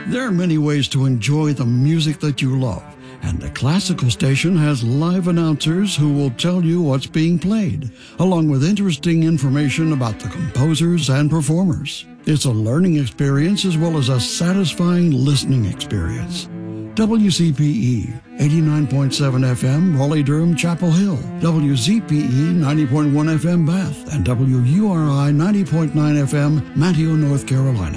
There are many ways to enjoy the music that you love, and the Classical Station has live announcers who will tell you what's being played, along with interesting information about the composers and performers. It's a learning experience as well as a satisfying listening experience. WCPE 89.7 FM, Raleigh-Durham, Chapel Hill, WZPE 90.1 FM, Bath, and WURI 90.9 FM, Manteo, North Carolina.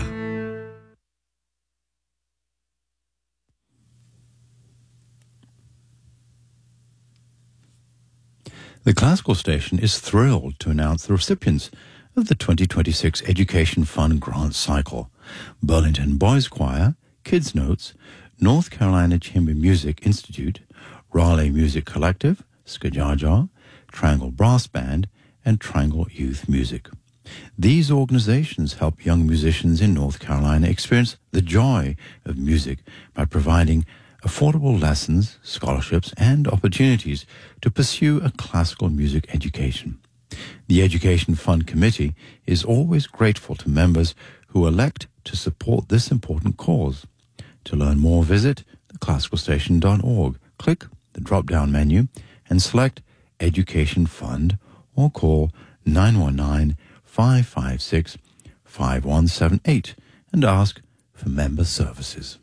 The Classical Station is thrilled to announce the recipients of the 2026 Education Fund Grant Cycle. Burlington Boys Choir, Kids Notes, North Carolina Chamber Music Institute, Raleigh Music Collective, Skajaja, Triangle Brass Band, and Triangle Youth Music. These organizations help young musicians in North Carolina experience the joy of music by providing affordable lessons, scholarships, and opportunities to pursue a classical music education. The Education Fund Committee is always grateful to members who elect to support this important cause. To learn more, visit theclassicalstation.org. Click the drop-down menu and select Education Fund or call 919-556-5178 and ask for member services.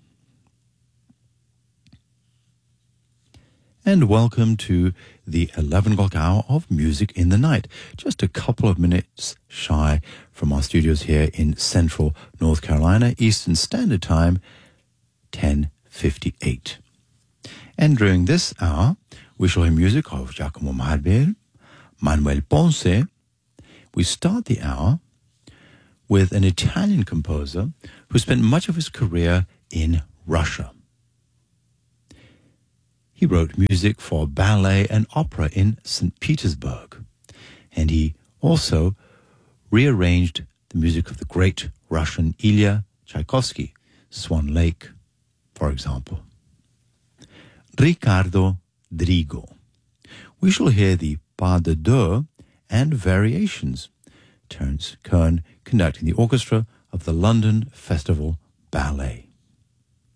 And welcome to the 11 o'clock hour of Music in the Night. Just a couple of minutes shy from our studios here in central North Carolina, Eastern Standard Time, 10:58. And during this hour, we shall hear music of Giacomo Marbel, Manuel Ponce. We start the hour with an Italian composer who spent much of his career in Russia. He wrote music for ballet and opera in St. Petersburg, and he also rearranged the music of the great Russian Ilya Tchaikovsky, Swan Lake, for example. Riccardo Drigo. We shall hear the Pas de Deux and Variations, Terence Kern conducting the orchestra of the London Festival Ballet.